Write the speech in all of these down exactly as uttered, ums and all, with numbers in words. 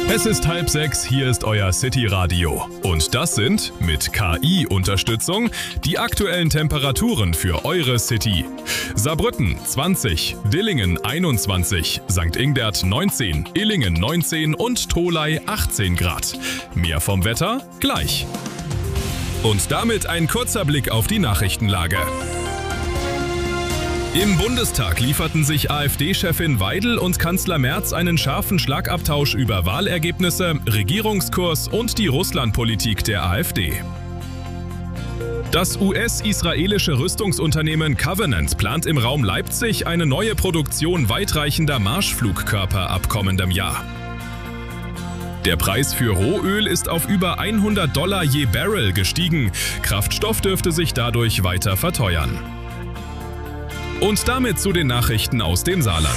Es ist halb sechs, hier ist euer City Radio. Und das sind, mit K I-Unterstützung, die aktuellen Temperaturen für eure City. Saarbrücken zwanzig, Dillingen einundzwanzig, Sankt Ingbert neunzehn, Illingen neunzehn und Tholey achtzehn Grad. Mehr vom Wetter gleich. Und damit ein kurzer Blick auf die Nachrichtenlage. Im Bundestag lieferten sich AfD-Chefin Weidel und Kanzler Merz einen scharfen Schlagabtausch über Wahlergebnisse, Regierungskurs und die Russlandpolitik der AfD. Das U S-israelische Rüstungsunternehmen Covenant plant im Raum Leipzig eine neue Produktion weitreichender Marschflugkörper ab kommendem Jahr. Der Preis für Rohöl ist auf über hundert Dollar je Barrel gestiegen. Kraftstoff dürfte sich dadurch weiter verteuern. Und damit zu den Nachrichten aus dem Saarland.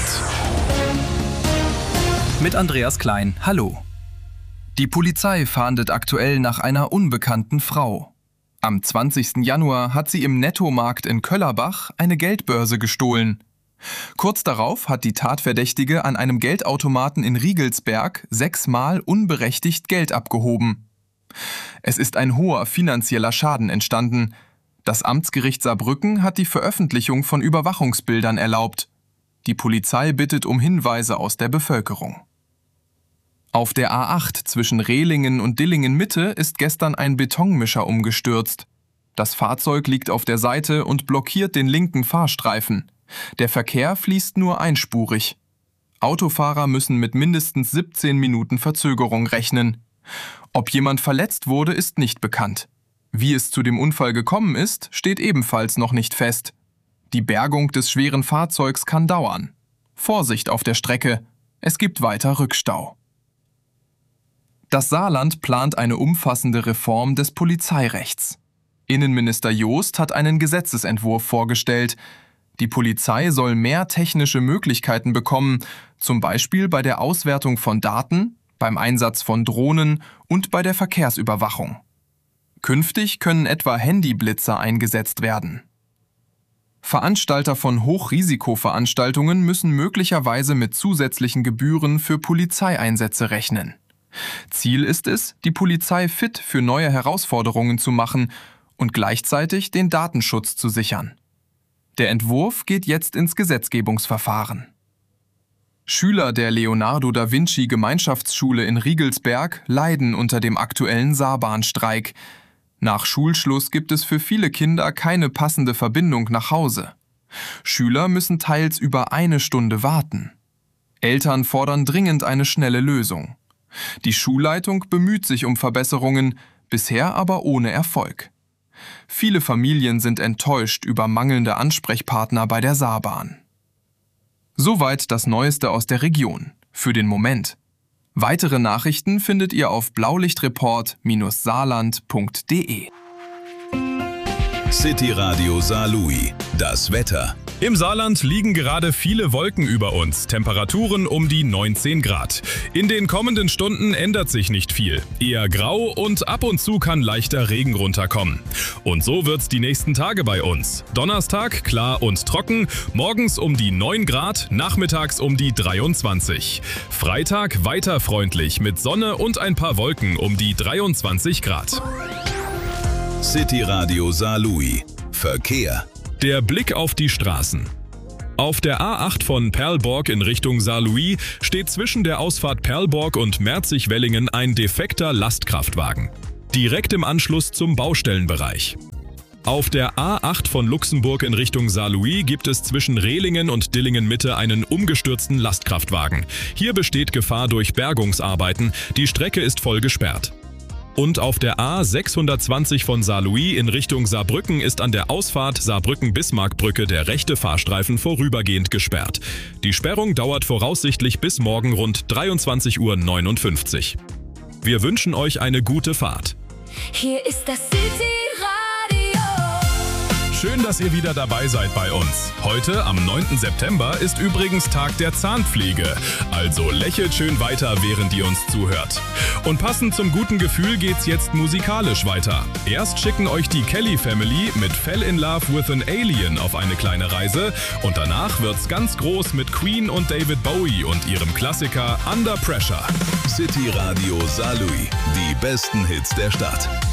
Mit Andreas Klein, hallo. Die Polizei fahndet aktuell nach einer unbekannten Frau. Am zwanzigsten Januar hat sie im Nettomarkt in Köllerbach eine Geldbörse gestohlen. Kurz darauf hat die Tatverdächtige an einem Geldautomaten in Riegelsberg sechsmal unberechtigt Geld abgehoben. Es ist ein hoher finanzieller Schaden entstanden. Das Amtsgericht Saarbrücken hat die Veröffentlichung von Überwachungsbildern erlaubt. Die Polizei bittet um Hinweise aus der Bevölkerung. Auf der A acht zwischen Rehlingen und Dillingen Mitte ist gestern ein Betonmischer umgestürzt. Das Fahrzeug liegt auf der Seite und blockiert den linken Fahrstreifen. Der Verkehr fließt nur einspurig. Autofahrer müssen mit mindestens siebzehn Minuten Verzögerung rechnen. Ob jemand verletzt wurde, ist nicht bekannt. Wie es zu dem Unfall gekommen ist, steht ebenfalls noch nicht fest. Die Bergung des schweren Fahrzeugs kann dauern. Vorsicht auf der Strecke, es gibt weiter Rückstau. Das Saarland plant eine umfassende Reform des Polizeirechts. Innenminister Joost hat einen Gesetzesentwurf vorgestellt. Die Polizei soll mehr technische Möglichkeiten bekommen, zum Beispiel bei der Auswertung von Daten, beim Einsatz von Drohnen und bei der Verkehrsüberwachung. Künftig können etwa Handyblitzer eingesetzt werden. Veranstalter von Hochrisikoveranstaltungen müssen möglicherweise mit zusätzlichen Gebühren für Polizeieinsätze rechnen. Ziel ist es, die Polizei fit für neue Herausforderungen zu machen und gleichzeitig den Datenschutz zu sichern. Der Entwurf geht jetzt ins Gesetzgebungsverfahren. Schüler der Leonardo da Vinci Gemeinschaftsschule in Riegelsberg leiden unter dem aktuellen Saarbahnstreik. Nach Schulschluss gibt es für viele Kinder keine passende Verbindung nach Hause. Schüler müssen teils über eine Stunde warten. Eltern fordern dringend eine schnelle Lösung. Die Schulleitung bemüht sich um Verbesserungen, bisher aber ohne Erfolg. Viele Familien sind enttäuscht über mangelnde Ansprechpartner bei der Saarbahn. Soweit das Neueste aus der Region. Für den Moment. Weitere Nachrichten findet ihr auf blaulichtreport Bindestrich saarland Punkt de. City Radio Saarlouis. Das Wetter. Im Saarland liegen gerade viele Wolken über uns, Temperaturen um die neunzehn Grad. In den kommenden Stunden ändert sich nicht viel. Eher grau und ab und zu kann leichter Regen runterkommen. Und so wird's die nächsten Tage bei uns. Donnerstag klar und trocken, morgens um die neun Grad, nachmittags um die dreiundzwanzig. Freitag weiter freundlich mit Sonne und ein paar Wolken um die dreiundzwanzig Grad. City Radio Saarlouis. Verkehr. Der Blick auf die Straßen. Auf der A acht von Perlborg in Richtung Saarlouis steht zwischen der Ausfahrt Perlborg und Merzig-Wellingen ein defekter Lastkraftwagen. Direkt im Anschluss zum Baustellenbereich. Auf der A acht von Luxemburg in Richtung Saarlouis gibt es zwischen Rehlingen und Dillingen Mitte einen umgestürzten Lastkraftwagen. Hier besteht Gefahr durch Bergungsarbeiten, die Strecke ist voll gesperrt. Und auf der A sechshundertzwanzig von Saarlouis in Richtung Saarbrücken ist an der Ausfahrt Saarbrücken-Bismarckbrücke der rechte Fahrstreifen vorübergehend gesperrt. Die Sperrung dauert voraussichtlich bis morgen rund dreiundzwanzig Uhr neunundfünfzig. Wir wünschen euch eine gute Fahrt. Hier ist das City Radio. Schön, dass ihr wieder dabei seid bei uns. Heute, am neunten September, ist übrigens Tag der Zahnpflege. Also lächelt schön weiter, während ihr uns zuhört. Und passend zum guten Gefühl geht's jetzt musikalisch weiter. Erst schicken euch die Kelly Family mit Fell in Love with an Alien auf eine kleine Reise und danach wird's ganz groß mit Queen und David Bowie und ihrem Klassiker Under Pressure. City Radio Saarlouis, die besten Hits der Stadt.